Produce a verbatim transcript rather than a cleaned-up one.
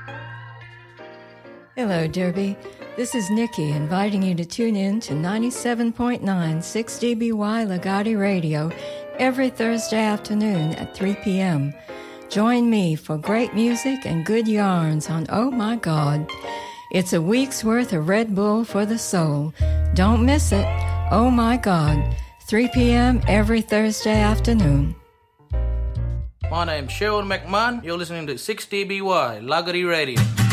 Hello, Derby. This is Nikki inviting you to tune in to ninety-seven point nine six D B Y Lagati Radio every Thursday afternoon at three p.m. Join me for great music and good yarns on Oh My God. It's a week's worth of Red Bull for the soul. Don't miss it. Oh My God. three p.m. every Thursday afternoon. My name's Cheryl McMahon. You're listening to six D B Y Lagati Radio.